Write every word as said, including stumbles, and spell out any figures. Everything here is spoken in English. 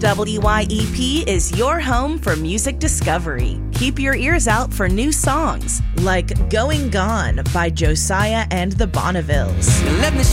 W Y E P is your home for music discovery. Keep your ears out for new songs like Going Gone by Josiah and the Bonnevilles. Let me